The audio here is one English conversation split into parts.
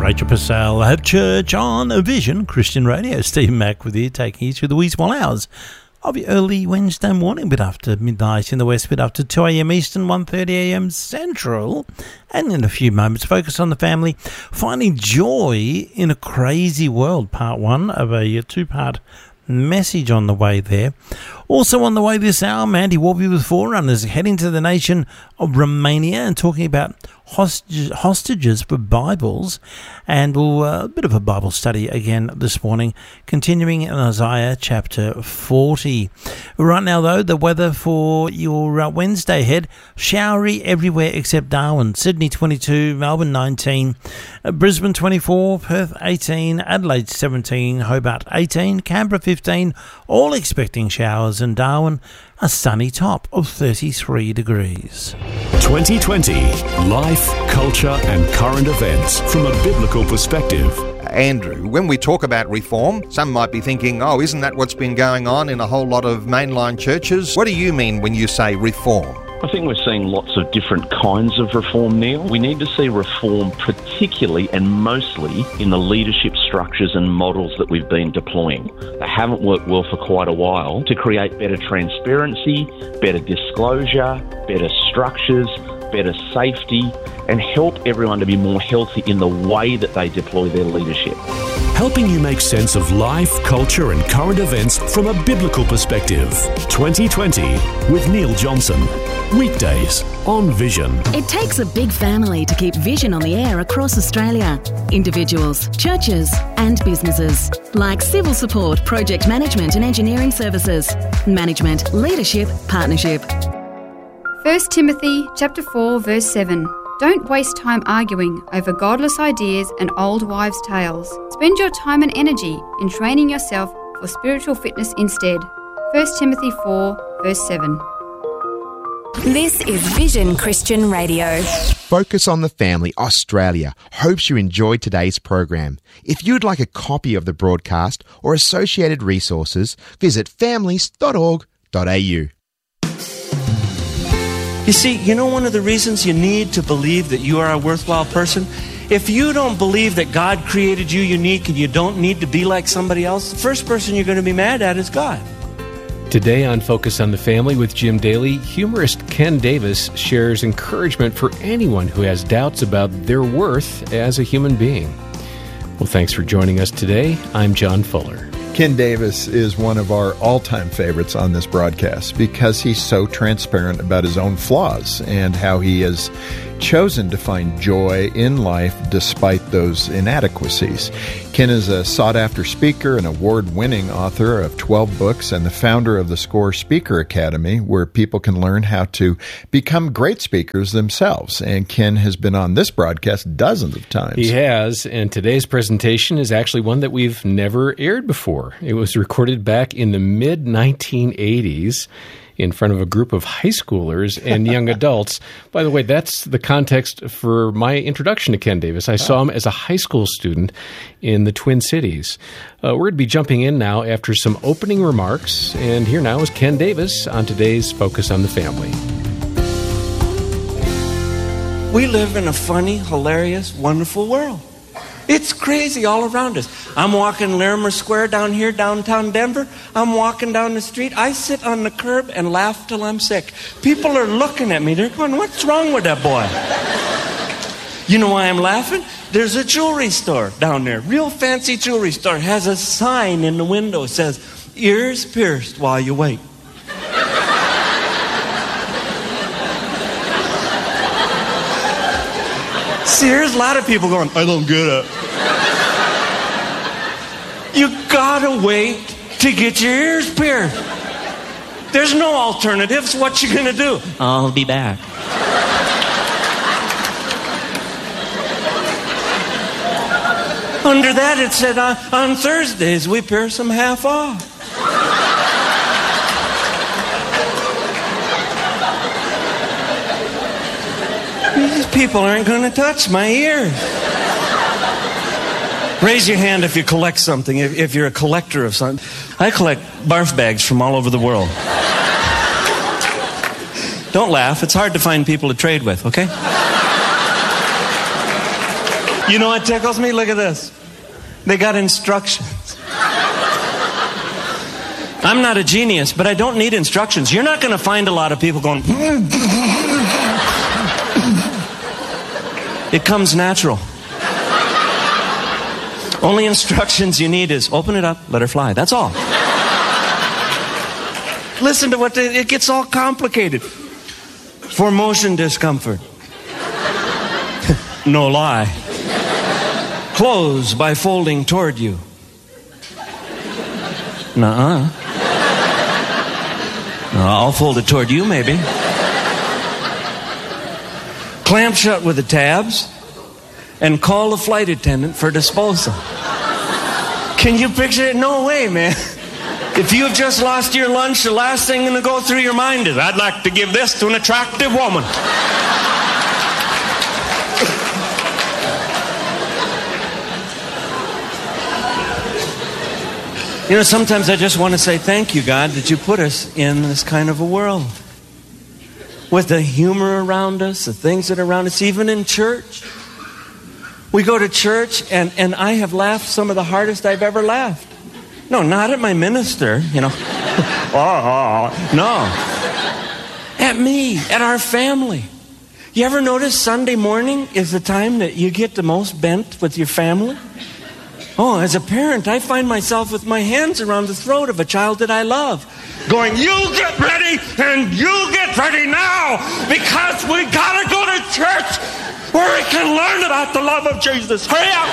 Rachel Purcell, Have Church on a Vision Christian Radio. Stephen Mack with you, taking you through the wee small hours of your early Wednesday morning, bit after midnight in the west, bit after 2 a.m. Eastern, 1:30 a.m. Central. And in a few moments, focus on the family, finding joy in a crazy world, part one of a two-part message on the way there. Also on the way this hour, Mandy Warby with Forerunners, heading to the nation of Romania and talking about hostages for Bibles, and a bit of a Bible study again this morning, continuing in Isaiah chapter 40. Right now, though, the weather for your Wednesday ahead: showery everywhere except Darwin. Sydney 22, Melbourne 19, Brisbane 24, Perth 18, Adelaide 17, Hobart 18, Canberra 15, all expecting showers, and Darwin a sunny top of 33 degrees. 2020, life, culture and current events from a biblical perspective. Andrew, when we talk about reform, some might be thinking, oh, isn't that what's been going on in a whole lot of mainline churches? What do you mean when you say reform? I think we're seeing lots of different kinds of reform, Neil. We need to see reform particularly and mostly in the leadership structures and models that we've been deploying. They haven't worked well for quite a while to create better transparency, better disclosure, better structures, better safety, and help everyone to be more healthy in the way that they deploy their leadership. Helping you make sense of life, culture and current events from a biblical perspective. 2020 with Neil Johnson. Weekdays on Vision. It takes a big family to keep Vision on the air across Australia. Individuals, churches and businesses. Like civil support, project management and engineering services. Management, leadership, partnership. 1 Timothy chapter 4 verse 7. Don't waste time arguing over godless ideas and old wives' tales. Spend your time and energy in training yourself for spiritual fitness instead. 1 Timothy 4 verse 7. This is Vision Christian Radio. Focus on the Family Australia hopes you enjoyed today's program. If you'd like a copy of the broadcast or associated resources, visit families.org.au. You see, one of the reasons you need to believe that you are a worthwhile person? If you don't believe that God created you unique and you don't need to be like somebody else, the first person you're going to be mad at is God. Today on Focus on the Family with Jim Daly, humorist Ken Davis shares encouragement for anyone who has doubts about their worth as a human being. Well, thanks for joining us today. I'm John Fuller. Ken Davis is one of our all-time favorites on this broadcast because he's so transparent about his own flaws and how he has chosen to find joy in life despite those inadequacies. Ken is a sought-after speaker, an award-winning author of 12 books, and the founder of the SCORE Speaker Academy, where people can learn how to become great speakers themselves. And Ken has been on this broadcast dozens of times. He has, and today's presentation is actually one that we've never aired before. It was recorded back in the mid-1980s in front of a group of high schoolers and young adults. By the way, that's the context for my introduction to Ken Davis. I saw him as a high school student in the Twin Cities. We're going to be jumping in now after some opening remarks, and here now is Ken Davis on today's Focus on the Family. We live in a funny, hilarious, wonderful world. It's crazy all around us. I'm walking Larimer Square down here, downtown Denver. I'm walking down the street. I sit on the curb and laugh till I'm sick. People are looking at me. They're going, what's wrong with that boy? You know why I'm laughing? There's a jewelry store down there. Real fancy jewelry store. Has a sign in the window that says, ears pierced while you wait. See, there's a lot of people going, I don't get it. You gotta wait to get your ears pierced. There's no alternatives. What you gonna do? I'll be back. Under that it said, on Thursdays we pierce them half off. These people aren't going to touch my ears. Raise your hand if you collect something, if you're a collector of something. I collect barf bags from all over the world. Don't laugh. It's hard to find people to trade with, okay? You know what tickles me? Look at this. They got instructions. I'm not a genius, but I don't need instructions. You're not going to find a lot of people going... It comes natural. Only instructions you need is open it up, let her fly. That's all. Listen to what it gets all complicated. For motion discomfort. No lie. Close by folding toward you. Nuh-uh. I'll fold it toward you, maybe. Clamp shut with the tabs and call the flight attendant for disposal. Can you picture it? No way, man. If you've just lost your lunch, the last thing going to go through your mind is, I'd like to give this to an attractive woman. You know, sometimes I just want to say thank you, God, that you put us in this kind of a world. With the humor around us, the things that are around us, even in church. We go to church, and I have laughed some of the hardest I've ever laughed. No, not at my minister, you know. No. At me, at our family. You ever notice Sunday morning is the time that you get the most bent with your family? Oh, as a parent, I find myself with my hands around the throat of a child that I love, going, you get ready, and you get ready now, because we gotta go to church where we can learn about the love of Jesus. Hurry up!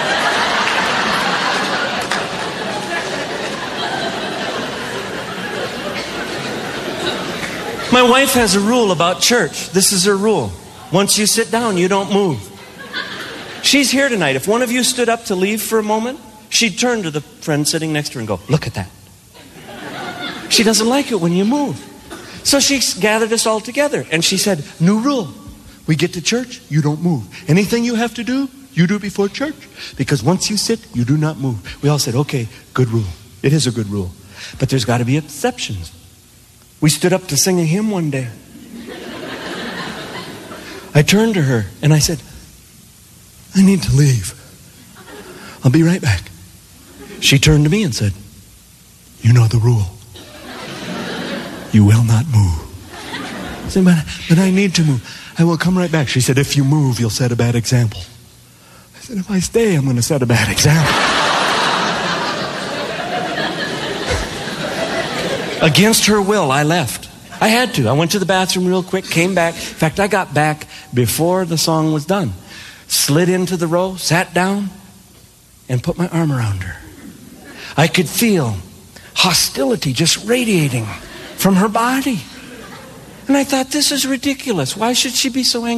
My wife has a rule about church. This is her rule. Once you sit down, you don't move. She's here tonight. If one of you stood up to leave for a moment, she'd turn to the friend sitting next to her and go, look at that. She doesn't like it when you move. So she gathered us all together and she said, new rule. We get to church, you don't move. Anything you have to do, you do before church. Because once you sit, you do not move. We all said, okay, good rule. It is a good rule. But there's got to be exceptions. We stood up to sing a hymn one day. I turned to her and I said, I need to leave. I'll be right back. She turned to me and said, you know the rule. You will not move. I said, but I need to move. I will come right back. She said, if you move, you'll set a bad example. I said, if I stay, I'm going to set a bad example. Against her will, I left. I had to. I went to the bathroom real quick, came back. In fact, I got back before the song was done. Slid into the row, sat down, and put my arm around her. I could feel hostility just radiating from her body. And I thought, this is ridiculous. Why should she be so angry?